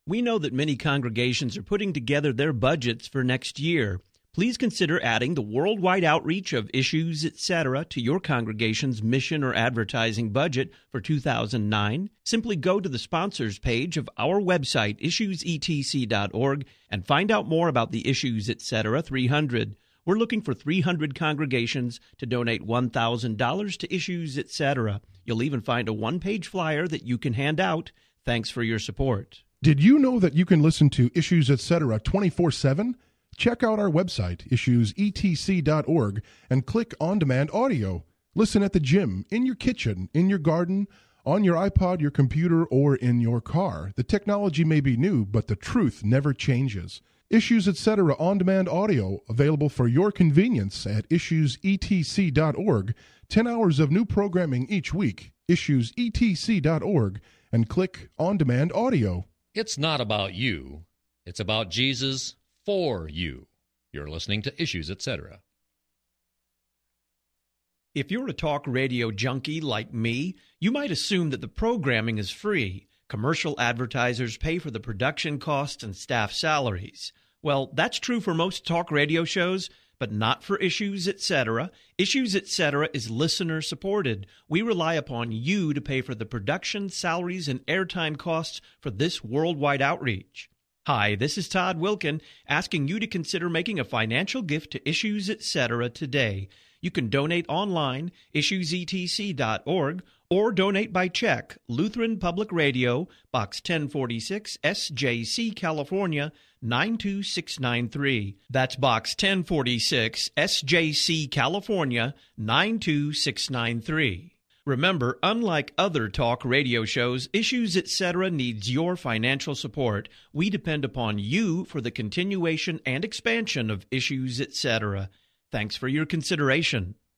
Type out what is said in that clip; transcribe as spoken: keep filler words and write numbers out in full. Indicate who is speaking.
Speaker 1: We know that many congregations are putting together their budgets for next year. Please consider adding the worldwide outreach of Issues, et cetera to your congregation's mission or advertising budget for two thousand nine. Simply go to the sponsors page of our website, issues e t c dot org, and find out more about the Issues, et cetera three hundred. We're looking for three hundred congregations to donate one thousand dollars to Issues, et cetera. You'll even find a one-page flyer that you can hand out. Thanks for your support.
Speaker 2: Did you know that you can listen to Issues, et cetera twenty-four seven? Check out our website, issues e t c dot org, and click On Demand Audio. Listen at the gym, in your kitchen, in your garden, on your iPod, your computer, or in your car. The technology may be new, but the truth never changes. Issues, et cetera On Demand Audio, available for your convenience at issues e t c dot org. ten hours of new programming each week. issues e t c dot org, and click On Demand Audio.
Speaker 3: It's not about you. It's about Jesus for you. You're listening to Issues, et cetera.
Speaker 1: If you're a talk radio junkie like me, you might assume that the programming is free. Commercial advertisers pay for the production costs and staff salaries. Well, that's true for most talk radio shows, but not for Issues, et cetera. Issues, et cetera is listener-supported. We rely upon you to pay for the production, salaries, and airtime costs for this worldwide outreach. Hi, this is Todd Wilkin, asking you to consider making a financial gift to Issues, et cetera today. You can donate online, issues e t c dot org, or donate by check, Lutheran Public Radio, Box ten forty-six, S J C, California, nine two six nine three. That's Box ten forty-six, S J C, California, nine two six nine three. Remember, unlike other talk radio shows, Issues, et cetera needs your financial support. We depend upon you for the continuation and expansion of Issues, et cetera. Thanks for your consideration.